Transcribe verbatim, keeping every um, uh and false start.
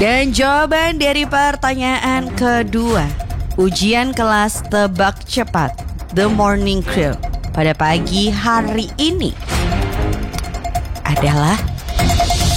Dan jawaban dari pertanyaan kedua, ujian kelas tebak cepat The Morning Crew pada pagi hari ini adalah